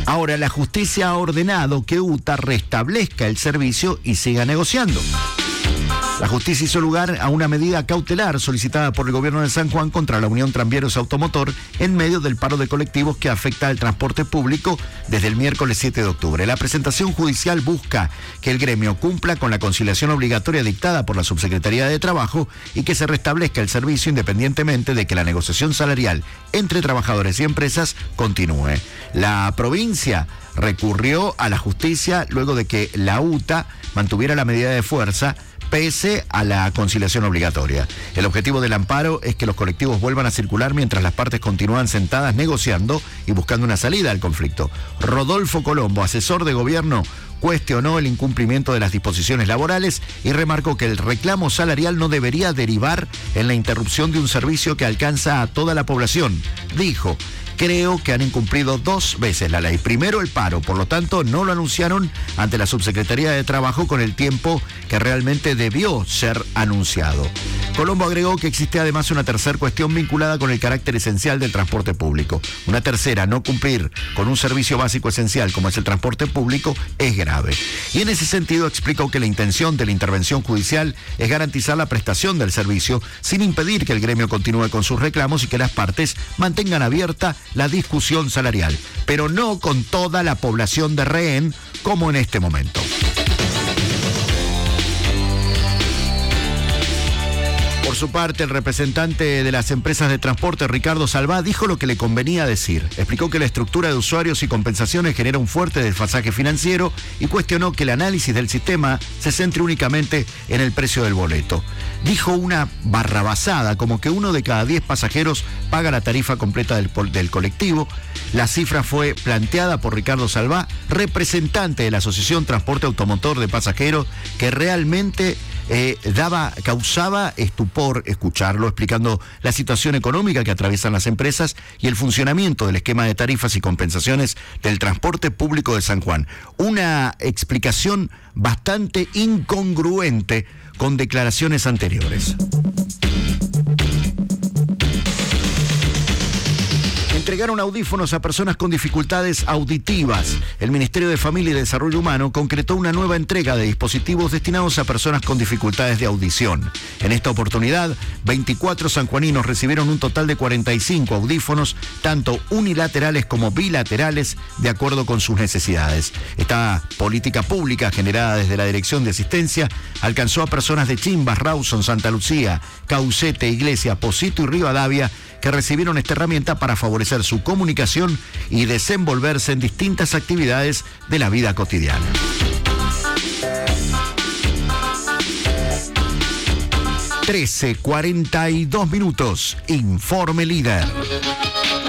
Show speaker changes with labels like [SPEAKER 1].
[SPEAKER 1] Ahora, la justicia ha ordenado que UTA restablezca el servicio y siga negociando. La justicia hizo lugar a una medida cautelar solicitada por el gobierno de San Juan contra la Unión Tranviarios Automotor en medio del paro de colectivos que afecta al transporte público desde el miércoles 7 de octubre. La presentación judicial busca que el gremio cumpla con la conciliación obligatoria dictada por la Subsecretaría de Trabajo y que se restablezca el servicio independientemente de que la negociación salarial entre trabajadores y empresas continúe. La provincia recurrió a la justicia luego de que la UTA mantuviera la medida de fuerza pese a la conciliación obligatoria. El objetivo del amparo es que los colectivos vuelvan a circular mientras las partes continúan sentadas negociando y buscando una salida al conflicto. Rodolfo Colombo, asesor de gobierno, cuestionó el incumplimiento de las disposiciones laborales y remarcó que el reclamo salarial no debería derivar en la interrupción de un servicio que alcanza a toda la población. Dijo: creo que han incumplido 2 veces la ley. Primero el paro, por lo tanto no lo anunciaron ante la Subsecretaría de Trabajo con el tiempo que realmente debió ser anunciado. Colombo agregó que existe además una tercera cuestión vinculada con el carácter esencial del transporte público. Una tercera, no cumplir con un servicio básico esencial como es el transporte público, es grave. Y en ese sentido explicó que la intención de la intervención judicial es garantizar la prestación del servicio sin impedir que el gremio continúe con sus reclamos y que las partes mantengan abierta la discusión salarial, pero no con toda la población de rehén como en este momento. Por su parte, el representante de las empresas de transporte, Ricardo Salvá, dijo lo que le convenía decir. Explicó que la estructura de usuarios y compensaciones genera un fuerte desfasaje financiero y cuestionó que el análisis del sistema se centre únicamente en el precio del boleto. Dijo una barrabasada, como que 1 de cada 10 pasajeros paga la tarifa completa del colectivo. La cifra fue planteada por Ricardo Salvá, representante de la Asociación Transporte Automotor de Pasajeros, que realmente causaba estupor escucharlo, explicando la situación económica que atraviesan las empresas y el funcionamiento del esquema de tarifas y compensaciones del transporte público de San Juan. Una explicación bastante incongruente con declaraciones anteriores. Entregaron audífonos a personas con dificultades auditivas. El Ministerio de Familia y Desarrollo Humano concretó una nueva entrega de dispositivos destinados a personas con dificultades de audición. En esta oportunidad, 24 sanjuaninos recibieron un total de 45 audífonos, tanto unilaterales como bilaterales, de acuerdo con sus necesidades. Esta política pública, generada desde la Dirección de Asistencia, alcanzó a personas de Chimbas, Rawson, Santa Lucía, Caucete, Iglesia, Pocito y Rivadavia, que recibieron esta herramienta para favorecer su comunicación y desenvolverse en distintas actividades de la vida cotidiana. 13:42, Informe Líder.